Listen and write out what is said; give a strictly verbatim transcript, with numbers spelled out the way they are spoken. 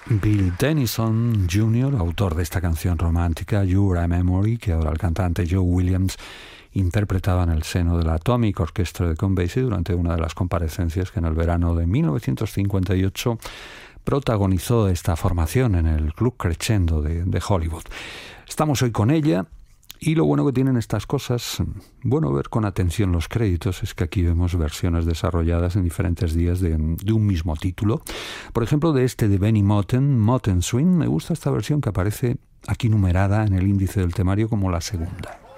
Bill Dennison junior, autor de esta canción romántica, You're a Memory, que ahora el cantante Joe Williams interpretaba en el seno de la Atomic Orchestra de Count Basie durante una de las comparecencias que en el verano de mil novecientos cincuenta y ocho protagonizó esta formación en el Club Crescendo de, de Hollywood. Estamos hoy con ella. Y lo bueno que tienen estas cosas, bueno, ver con atención los créditos, es que aquí vemos versiones desarrolladas en diferentes días de, de un mismo título. Por ejemplo, de este de Benny Moten, Moten Swing, me gusta esta versión que aparece aquí numerada en el índice del temario como la segunda.